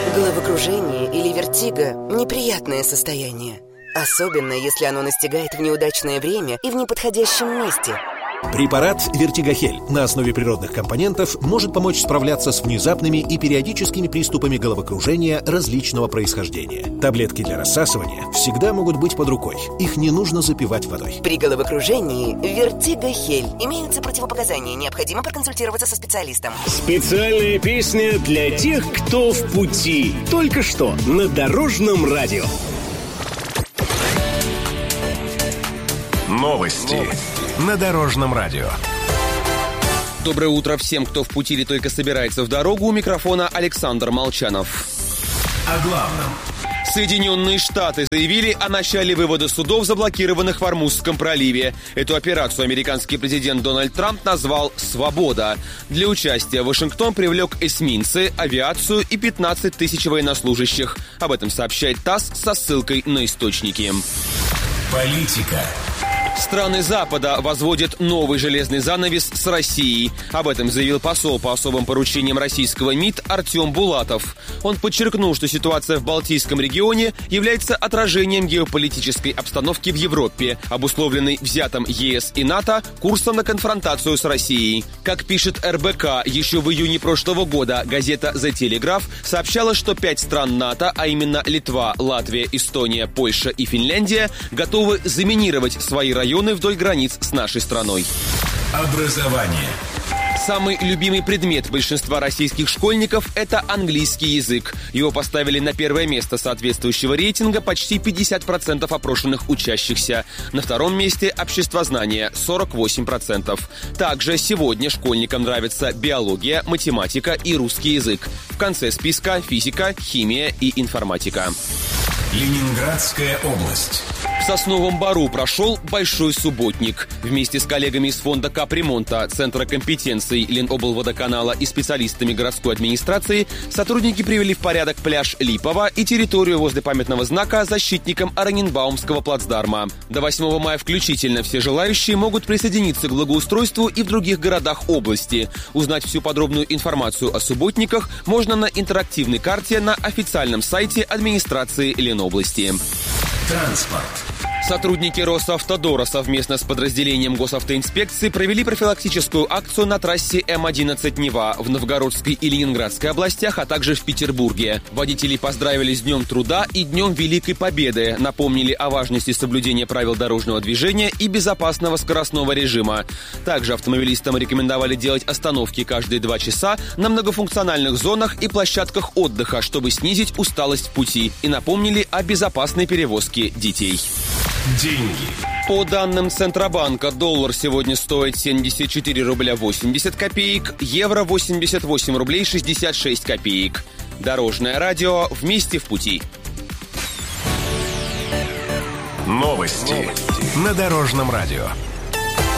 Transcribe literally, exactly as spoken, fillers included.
Головокружение или вертиго – неприятное состояние. Особенно, если оно настигает в неудачное время и в неподходящем месте. Препарат «Вертигохель» на основе природных компонентов может помочь справляться с внезапными и периодическими приступами головокружения различного происхождения. Таблетки для рассасывания всегда могут быть под рукой. Их не нужно запивать водой. При головокружении «Вертигохель». Имеются противопоказания. Необходимо проконсультироваться со специалистом. Специальная песня для тех, кто в пути. Только что на Дорожном радио. Новости на Дорожном радио. Доброе утро всем, кто в пути или только собирается в дорогу. У микрофона Александр Молчанов. О главном. Соединенные Штаты заявили о начале вывода судов, заблокированных в Ормузском проливе. Эту операцию американский президент Дональд Трамп назвал «Свобода». Для участия Вашингтон привлек эсминцы, авиацию и пятнадцать тысяч военнослужащих. Об этом сообщает ТАСС со ссылкой на источники. Политика. Страны Запада возводят новый железный занавес с Россией. Об этом заявил посол по особым поручениям российского МИД Артем Булатов. Он подчеркнул, что ситуация в Балтийском регионе является отражением геополитической обстановки в Европе, обусловленной взятым ЕС и НАТО курсом на конфронтацию с Россией. Как пишет эр бэ ка, еще в июне прошлого года газета «The Telegraph» сообщала, что пять стран НАТО, а именно Литва, Латвия, Эстония, Польша и Финляндия, готовы заминировать свои районы вдоль границ с нашей страной. Образование. Самый любимый предмет большинства российских школьников – это английский язык. Его поставили на первое место соответствующего рейтинга почти пятьдесят процентов опрошенных учащихся. На втором месте – обществознание – сорок восемь процентов. Также сегодня школьникам нравятся биология, математика и русский язык. В конце списка – физика, химия и информатика. Ленинградская область. В Сосновом Бору прошел большой субботник. Вместе с коллегами из фонда капремонта, Центра компетенций Леноблводоканала и специалистами городской администрации сотрудники привели в порядок пляж Липово и территорию возле памятного знака защитникам Ораниенбаумского плацдарма. До восьмого мая включительно все желающие могут присоединиться к благоустройству и в других городах области. Узнать всю подробную информацию о субботниках можно на интерактивной карте на официальном сайте администрации Ленобласти. Транспорт. Сотрудники Росавтодора совместно с подразделением госавтоинспекции провели профилактическую акцию на трассе эм одиннадцать Нева в Новгородской и Ленинградской областях, а также в Петербурге. Водителей поздравили с Днем труда и Днем Великой Победы, напомнили о важности соблюдения правил дорожного движения и безопасного скоростного режима. Также автомобилистам рекомендовали делать остановки каждые два часа на многофункциональных зонах и площадках отдыха, чтобы снизить усталость в пути, и напомнили о безопасной перевозке детей. Деньги. По данным Центробанка, доллар сегодня стоит семьдесят четыре рубля восемьдесят копеек, евро восемьдесят восемь рублей шестьдесят шесть копеек. Дорожное радио. Вместе в пути. Новости на Дорожном радио.